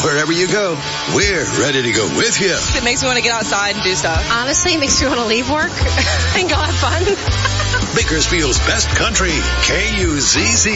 Wherever you go, we're ready to go with you. It makes me want to get outside and do stuff. Honestly, it makes me want to leave work and go have fun. Bakersfield's best country, KUZZ.